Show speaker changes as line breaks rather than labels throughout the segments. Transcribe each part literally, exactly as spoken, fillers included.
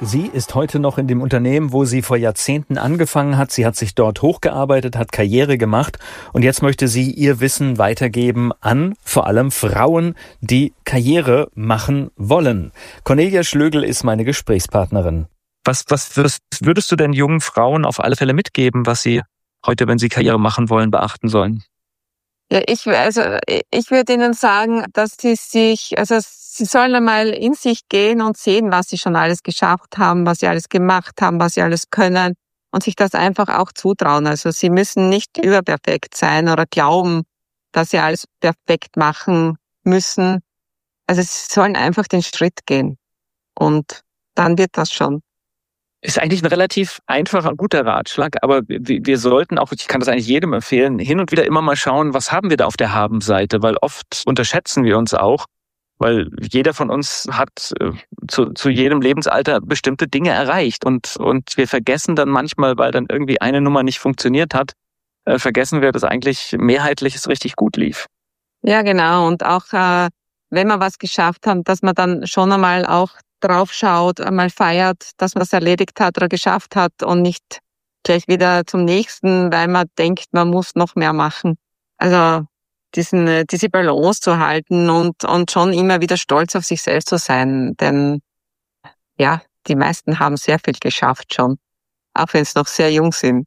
Sie ist heute noch in dem Unternehmen, wo sie vor Jahrzehnten angefangen hat. Sie hat sich dort hochgearbeitet, hat Karriere gemacht und jetzt möchte sie ihr Wissen weitergeben an vor allem Frauen, die Karriere machen wollen. Cornelia Schlögl ist meine Gesprächspartnerin.
Was, was würdest du denn jungen Frauen auf alle Fälle mitgeben, was sie heute, wenn sie Karriere machen wollen, beachten sollen?
Ja, ich, also, ich würde Ihnen sagen, dass Sie sich, also, Sie sollen einmal in sich gehen und sehen, was Sie schon alles geschafft haben, was Sie alles gemacht haben, was Sie alles können und sich das einfach auch zutrauen. Also, Sie müssen nicht überperfekt sein oder glauben, dass Sie alles perfekt machen müssen. Also, Sie sollen einfach den Schritt gehen und dann wird das schon.
Ist eigentlich ein relativ einfacher, guter Ratschlag, aber wir, wir sollten auch, ich kann das eigentlich jedem empfehlen, hin und wieder immer mal schauen, was haben wir da auf der Habenseite, weil oft unterschätzen wir uns auch, weil jeder von uns hat äh, zu, zu jedem Lebensalter bestimmte Dinge erreicht und, und wir vergessen dann manchmal, weil dann irgendwie eine Nummer nicht funktioniert hat, äh, vergessen wir, dass eigentlich mehrheitlich es richtig gut lief.
Ja, genau, und auch äh, wenn wir was geschafft haben, dass man dann schon einmal auch drauf schaut, einmal feiert, dass man das erledigt hat oder geschafft hat und nicht gleich wieder zum nächsten, weil man denkt, man muss noch mehr machen. Also diesen, diese Balance zu halten und, und schon immer wieder stolz auf sich selbst zu sein. Denn ja, die meisten haben sehr viel geschafft schon, auch wenn sie noch sehr jung sind.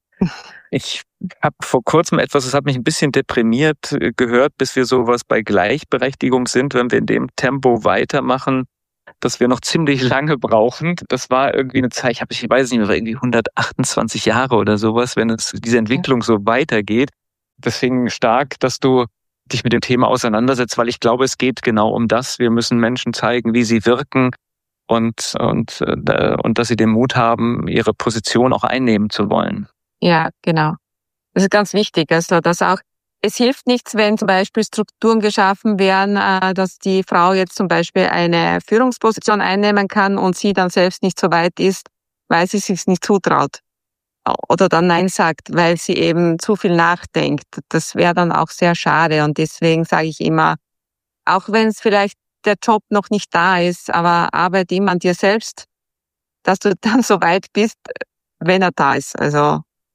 Ich habe vor kurzem etwas, das hat mich ein bisschen deprimiert gehört, bis wir sowas bei Gleichberechtigung sind, wenn wir in dem Tempo weitermachen, dass wir noch ziemlich lange brauchen. Das war irgendwie eine Zeit, ich habe, ich weiß nicht mehr, irgendwie hundertachtundzwanzig Jahre oder sowas, wenn es diese Entwicklung so weitergeht. Deswegen stark, dass du dich mit dem Thema auseinandersetzt, weil ich glaube, es geht genau um das. Wir müssen Menschen zeigen, wie sie wirken und und äh, und dass sie den Mut haben, ihre Position auch einnehmen zu wollen.
Ja, genau. Das ist ganz wichtig. Also, dass auch es hilft nichts, wenn zum Beispiel Strukturen geschaffen werden, dass die Frau jetzt zum Beispiel eine Führungsposition einnehmen kann und sie dann selbst nicht so weit ist, weil sie sich nicht zutraut. Oder dann Nein sagt, weil sie eben zu viel nachdenkt. Das wäre dann auch sehr schade. Und deswegen sage ich immer, auch wenn es vielleicht der Job noch nicht da ist, aber arbeite immer an dir selbst, dass du dann so weit bist, wenn er da ist. Also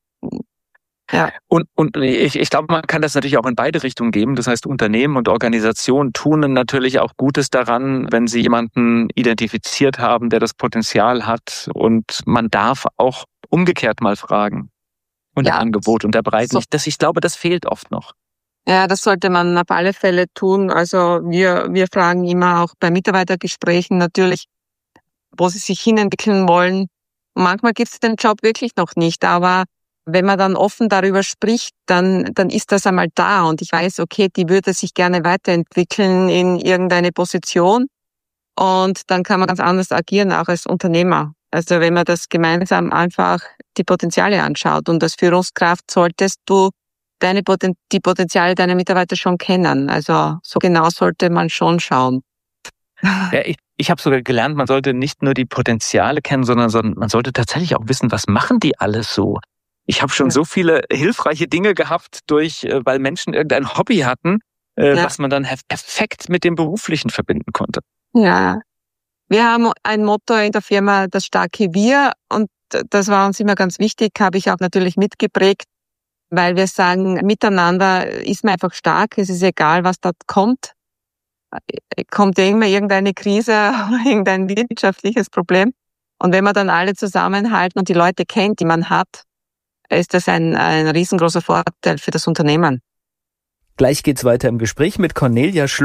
ja.
Und, und ich, ich glaube, man kann das natürlich auch in beide Richtungen geben. Das heißt, Unternehmen und Organisationen tun natürlich auch Gutes daran, wenn sie jemanden identifiziert haben, der das Potenzial hat. Und man darf auch umgekehrt mal fragen und ja, ein Angebot unterbreiten. So. Das, ich glaube, das fehlt oft noch.
Ja, das sollte man auf alle Fälle tun. Also wir, wir fragen immer auch bei Mitarbeitergesprächen natürlich, wo sie sich hinentwickeln wollen. Und manchmal gibt es den Job wirklich noch nicht, aber wenn man dann offen darüber spricht, dann, dann ist das einmal da und ich weiß, okay, die würde sich gerne weiterentwickeln in irgendeine Position und dann kann man ganz anders agieren, auch als Unternehmer. Also wenn man das gemeinsam einfach die Potenziale anschaut und als Führungskraft solltest du deine Poten- die Potenziale deiner Mitarbeiter schon kennen. Also so genau sollte man schon schauen.
Ja, ich ich habe sogar gelernt, man sollte nicht nur die Potenziale kennen, sondern, sondern man sollte tatsächlich auch wissen, was machen die alles so. Ich habe schon ja. so viele hilfreiche Dinge gehabt, durch, weil Menschen irgendein Hobby hatten, ja. was man dann perfekt mit dem Beruflichen verbinden konnte.
Ja, wir haben ein Motto in der Firma, das starke Wir, und das war uns immer ganz wichtig, habe ich auch natürlich mitgeprägt, weil wir sagen, miteinander ist man einfach stark, es ist egal, was da kommt. Kommt immer irgendeine Krise oder irgendein wirtschaftliches Problem. Und wenn man dann alle zusammenhalten und die Leute kennt, die man hat, ist das ein, ein riesengroßer Vorteil für das Unternehmen.
Gleich geht's weiter im Gespräch mit Cornelia Schlögl.